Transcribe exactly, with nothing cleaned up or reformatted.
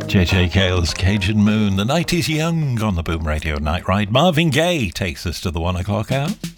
J J Cale's Cajun Moon. The night is young on the Boom Radio Night Ride. Marvin Gaye takes us to the one o'clock hour.